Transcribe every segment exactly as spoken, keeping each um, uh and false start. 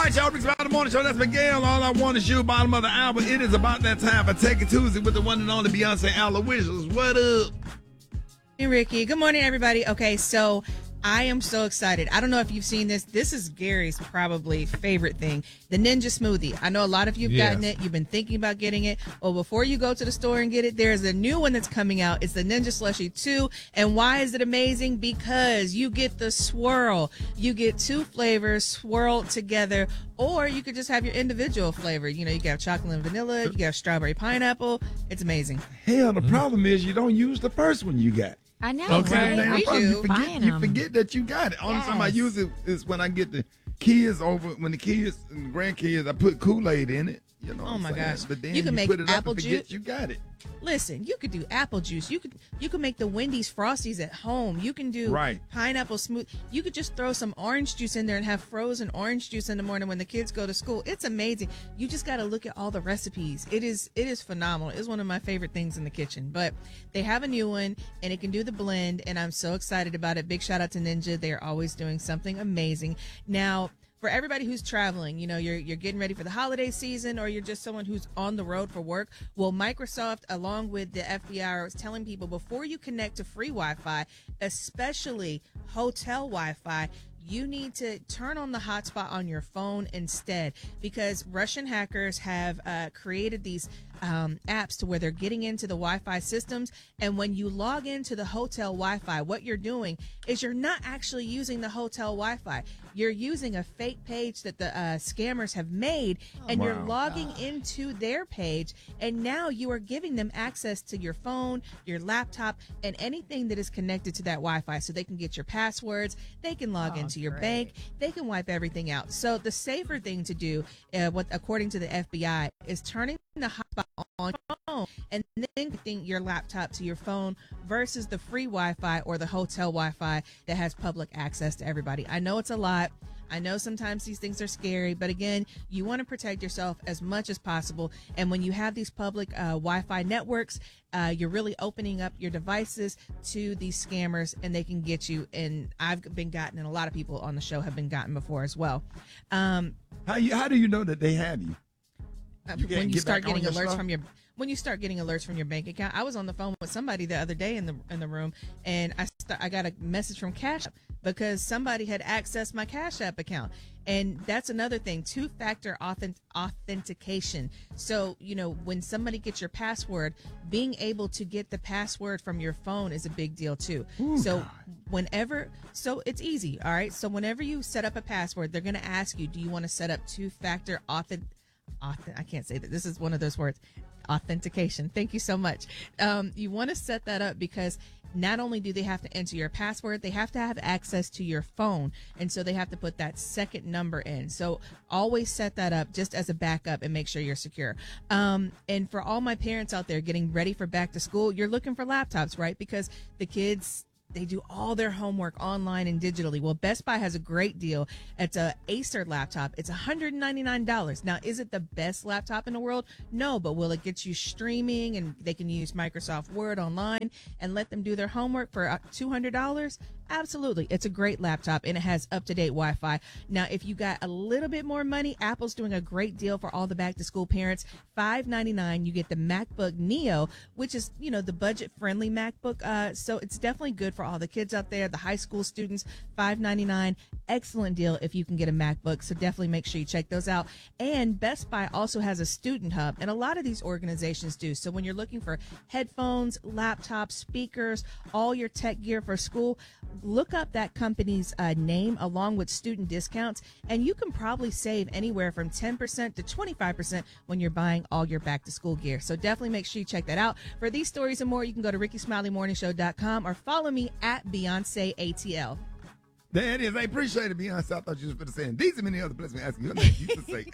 right, y'all. It's about the morning show. That's Miguel. All I want is you. Bottom of the hour. It is about that time for Take It Tuesday with the one and only Beyonce Aloysius. What up? Hey, Ricky. Good morning, everybody. Okay, so I am so excited. I don't know if you've seen this. This is Gary's probably favorite thing, the Ninja Smoothie. I know a lot of you have Yes. gotten it. You've been thinking about getting it. Well, before you go to the store and get it, there's a new one that's coming out. It's the Ninja Slushie two. And why is it amazing? Because you get the swirl. You get two flavors swirled together, or you could just have your individual flavor. You know, you can have chocolate and vanilla. You can have strawberry pineapple. It's amazing. Hell, the problem is you don't use the first one you got. I know, Okay, right? damn We problem. do. You forget, Buying you them. forget that you got it. Only time I Yes. use it is when I get the kids over. When the kids and the grandkids, I put Kool-Aid in it. You know. what Oh, I'm my saying? gosh. But then You can make put it apple up and forget juice. you got it. Listen, you could do apple juice. You could you could make the Wendy's Frosties at home. You can do Right. pineapple smooth. You could just throw some orange juice in there and have frozen orange juice in the morning when the kids go to school. It's amazing. You just got to look at all the recipes. It is it is phenomenal. It's one of my favorite things in the kitchen. But they have a new one and it can do the blend, and I'm so excited about it. Big shout out to Ninja. They're always doing something amazing. Now, for everybody who's traveling, you know, you're you're getting ready for the holiday season, or you're just someone who's on the road for work. Well, Microsoft, along with the F B I, is telling people before you connect to free Wi-Fi, especially hotel Wi-Fi, you need to turn on the hotspot on your phone instead, because Russian hackers have uh, created these um, apps to where they're getting into the Wi-Fi systems. And when you log into the hotel Wi-Fi, what you're doing is you're not actually using the hotel Wi-Fi. You're using a fake page that the uh, scammers have made, and you're Wow. logging into their page. And now you are giving them access to your phone, your laptop, and anything that is connected to that Wi-Fi, so they can get your passwords, they can log Oh, into your great. bank, they can wipe everything out. So the safer thing to do, uh, what according to the F B I, is turning the hotspot on your phone and then connecting your laptop to your phone versus the free Wi-Fi or the hotel Wi-Fi that has public access to everybody. I know it's a lot. I know sometimes these things are scary, but again, you want to protect yourself as much as possible. And when you have these public uh, Wi-Fi networks, uh, you're really opening up your devices to these scammers, and they can get you. And I've been gotten, and a lot of people on the show have been gotten before as well. Um, How you? How do you know that they have you? uh, You can't when you get start back on getting your alerts stuff? from your when you start getting alerts from your bank account. I was on the phone with somebody the other day in the in the room, and I st- I got a message from Cash App because somebody had accessed my Cash App account. And that's another thing, two-factor authentic- authentication. So, you know, when somebody gets your password, being able to get the password from your phone is a big deal too. So whenever, so it's easy, all right? So whenever you set up a password, they're going to ask you, do you want to set up two-factor authentic Auth- I can't say that. This is one of those words. Authentication. Thank you so much. Um, you want to set that up because not only do they have to enter your password, they have to have access to your phone. And so they have to put that second number in. So always set that up just as a backup and make sure you're secure. Um, and for all my parents out there getting ready for back to school, you're looking for laptops, right? Because the kids, they do all their homework online and digitally. Well, Best Buy has a great deal. It's a Acer laptop. It's one hundred ninety-nine dollars. Now, is it the best laptop in the world? No, but will it get you streaming and they can use Microsoft Word online and let them do their homework for uh, two hundred dollars? Absolutely. It's a great laptop and it has up-to-date Wi-Fi. Now, if you got a little bit more money, Apple's doing a great deal for all the back-to-school parents. five ninety-nine, you get the MacBook Neo, which is, you know, the budget-friendly MacBook. Uh, so it's definitely good for all the kids out there, the high school students. five ninety-nine, excellent deal if you can get a MacBook. So definitely make sure you check those out. And Best Buy also has a student hub, and a lot of these organizations do. So when you're looking for headphones, laptops, speakers, all your tech gear for school, look up that company's uh, name along with student discounts, and you can probably save anywhere from ten percent to twenty-five percent when you're buying all your back to school gear. So definitely make sure you check that out. For these stories and more, you can go to ricky smiley morning show dot com or follow me at Beyonce A T L. There it is. I appreciate it, Beyonce. I thought you was going to say, and these and many other places we asking you. You used to say,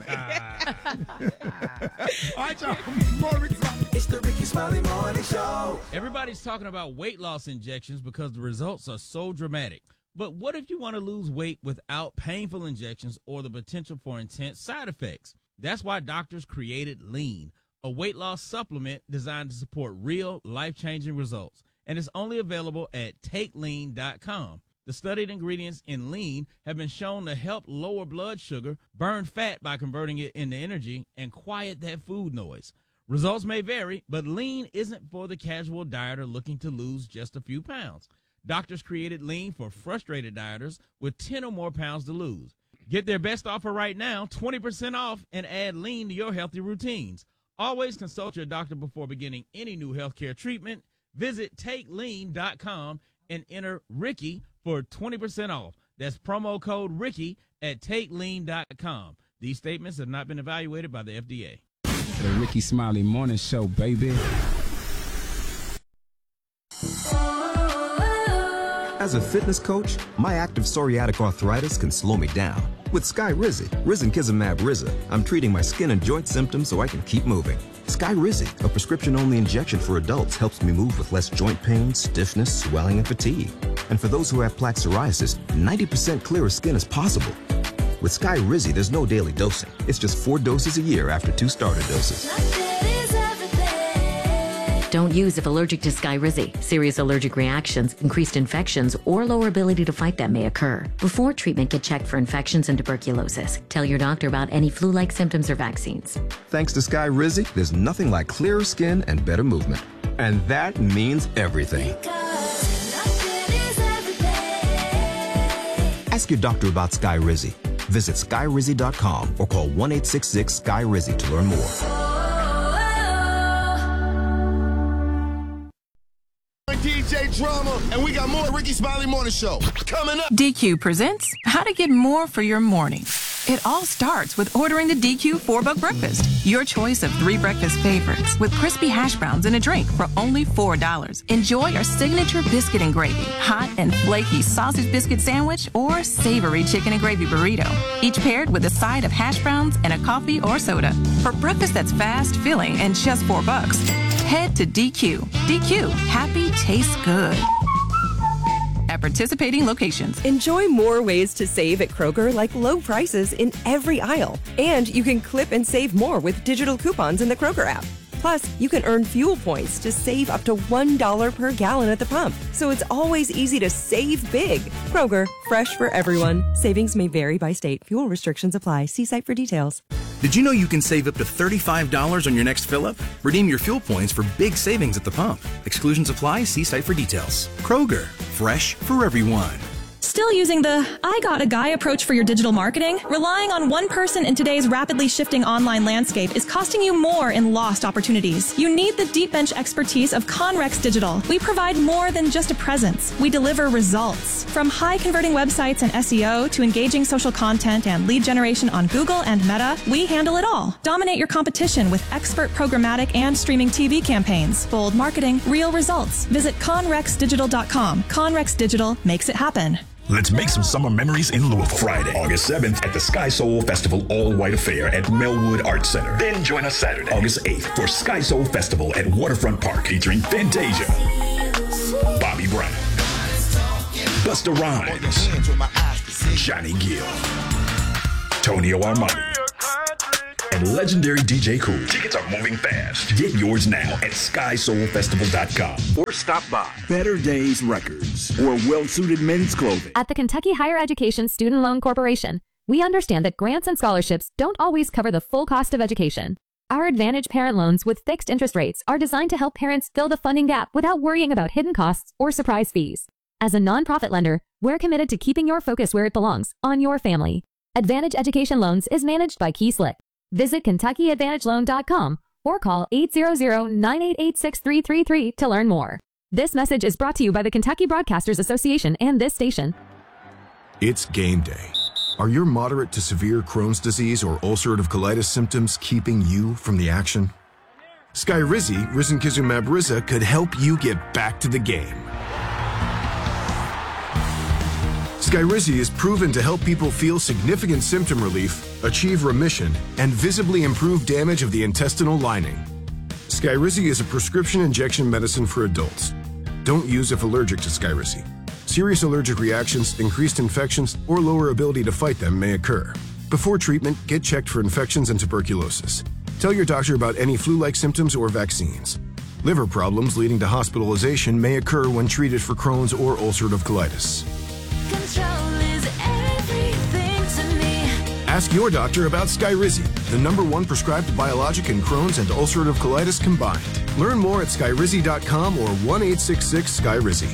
amen. All right, y'all. More Ricky Smiley. It's the Ricky Smiley Morning Show. Everybody's talking about weight loss injections because the results are so dramatic. But what if you want to lose weight without painful injections or the potential for intense side effects? That's why doctors created Lean, a weight loss supplement designed to support real life-changing results. And it's only available at take lean dot com. The studied ingredients in lean have been shown to help lower blood sugar, burn fat by converting it into energy, and quiet that food noise. Results may vary, but lean isn't for the casual dieter looking to lose just a few pounds. Doctors created lean for frustrated dieters with ten or more pounds to lose. Get their best offer right now, twenty percent off, and add lean to your healthy routines. Always consult your doctor before beginning any new healthcare treatment. Visit take lean dot com and enter Ricky for twenty percent off. That's promo code Ricky at take lean dot com. These statements have not been evaluated by the F D A. The Ricky Smiley Morning Show, baby. As a fitness coach, my active psoriatic arthritis can slow me down. With Skyrizi, risankizumab Riza, I'm treating my skin and joint symptoms so I can keep moving. Skyrizi, a prescription-only injection for adults, helps me move with less joint pain, stiffness, swelling, and fatigue. And for those who have plaque psoriasis, ninety percent clearer skin is possible. With Skyrizi, there's no daily dosing. It's just four doses a year after two starter doses. Don't use if allergic to Skyrizi. Serious allergic reactions, increased infections, or lower ability to fight them may occur. Before treatment, get checked for infections and tuberculosis. Tell your doctor about any flu-like symptoms or vaccines. Thanks to Skyrizi, there's nothing like clearer skin and better movement. And that means everything. Ask your doctor about Skyrizi. Visit Skyrizi dot com or call one eight six six Sky Rizi to learn more. D J Drama, and we got more Ricky Smiley Morning Show coming up. D Q presents how to get more for your morning. It all starts with ordering the D Q four buck breakfast. Your choice of three breakfast favorites with crispy hash browns and a drink for only four dollars. Enjoy our signature biscuit and gravy, hot and flaky sausage biscuit sandwich, or savory chicken and gravy burrito. Each paired with a side of hash browns and a coffee or soda. For breakfast that's fast, filling, and just four bucks, head to D Q. D Q, happy tastes good. At participating locations. Enjoy more ways to save at Kroger, like low prices in every aisle. And you can clip and save more with digital coupons in the Kroger app. Plus, you can earn fuel points to save up to one dollar per gallon at the pump. So it's always easy to save big. Kroger, fresh for everyone. Savings may vary by state. Fuel restrictions apply. See site for details. Did you know you can save up to thirty-five dollars on your next fill-up? Redeem your fuel points for big savings at the pump. Exclusions apply. See site for details. Kroger, fresh for everyone. Still using the I got a guy approach for your digital marketing? Relying on one person in today's rapidly shifting online landscape is costing you more in lost opportunities. You need the deep bench expertise of Conrex Digital. We provide more than just a presence. We deliver results. From high converting websites and S E O to engaging social content and lead generation on Google and Meta, we handle it all. Dominate your competition with expert programmatic and streaming T V campaigns. Bold marketing, real results. Visit conrex digital dot com. Conrex Digital makes it happen. Let's make some summer memories in Louisville. Friday, August seventh at the Sky Soul Festival All-White Affair at Melwood Arts Center. Then join us Saturday, August eighth for Sky Soul Festival at Waterfront Park featuring Fantasia, Bobby Brown, Busta Rhymes, Johnny Gill, Tonio Armani, and legendary D J Cool. Tickets are moving fast. Get yours now at sky soul festival dot com or stop by Better Days Records or well-suited men's clothing. At the Kentucky Higher Education Student Loan Corporation, we understand that grants and scholarships don't always cover the full cost of education. Our Advantage Parent Loans with fixed interest rates are designed to help parents fill the funding gap without worrying about hidden costs or surprise fees. As a nonprofit lender, we're committed to keeping your focus where it belongs, on your family. Advantage Education Loans is managed by Key Slick. Visit kentucky advantage loan dot com or call eight hundred, nine eight eight, six three three three to learn more. This message is brought to you by the Kentucky Broadcasters Association and this station. It's game day. Are your moderate to severe Crohn's disease or ulcerative colitis symptoms keeping you from the action? Skyrizi, risankizumab Riza, could help you get back to the game. Skyrizi is proven to help people feel significant symptom relief, achieve remission, and visibly improve damage of the intestinal lining. Skyrizi is a prescription injection medicine for adults. Don't use if allergic to Skyrizi. Serious allergic reactions, increased infections, or lower ability to fight them may occur. Before treatment, get checked for infections and tuberculosis. Tell your doctor about any flu-like symptoms or vaccines. Liver problems leading to hospitalization may occur when treated for Crohn's or ulcerative colitis. control is everything to me. Ask your doctor about Skyrizi, the number one prescribed biologic in Crohn's and ulcerative colitis combined. Learn more at skyrizi dot com or one eight six six Skyrizi.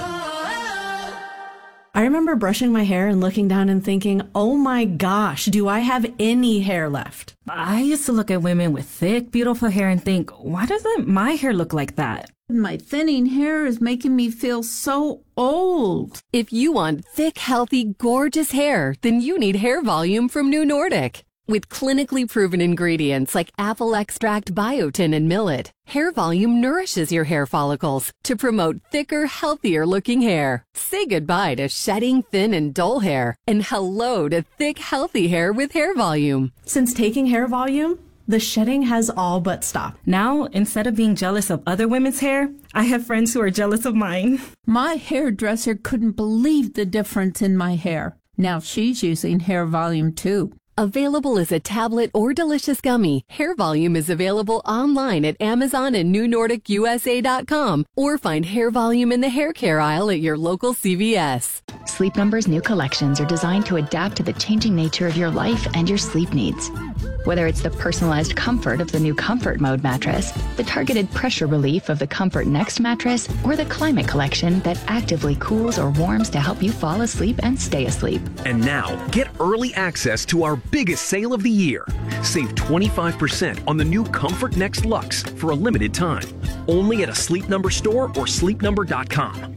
I remember brushing my hair and looking down and thinking, oh my gosh, do I have any hair left? I used to look at women with thick, beautiful hair and think, why doesn't my hair look like that? My thinning hair is making me feel so old. If you want thick, healthy, gorgeous hair, then you need Hair Volume from New Nordic. With clinically proven ingredients like apple extract, biotin, and millet, Hair Volume nourishes your hair follicles to promote thicker, healthier looking hair. Say goodbye to shedding, thin, and dull hair, and hello to thick, healthy hair with Hair Volume. Since taking Hair Volume, the shedding has all but stopped. Now, instead of being jealous of other women's hair, I have friends who are jealous of mine. My hairdresser couldn't believe the difference in my hair. Now she's using Hair Volume too. Available as a tablet or delicious gummy, Hair Volume is available online at Amazon and new nordic u s a dot com, or find Hair Volume in the hair care aisle at your local C V S. Sleep Number's new collections are designed to adapt to the changing nature of your life and your sleep needs. Whether it's the personalized comfort of the new Comfort Mode mattress, the targeted pressure relief of the Comfort Next mattress, or the Climate Collection that actively cools or warms to help you fall asleep and stay asleep. And now, get early access to our biggest sale of the year. Save twenty-five percent on the new Comfort Next Luxe for a limited time. Only at a Sleep Number store or sleep number dot com.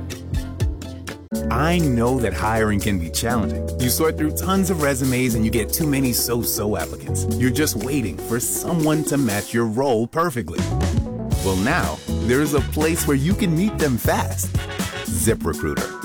I know that hiring can be challenging. You sort through tons of resumes and you get too many so-so applicants. You're just waiting for someone to match your role perfectly. Well, now, there's a place where you can meet them fast. ZipRecruiter.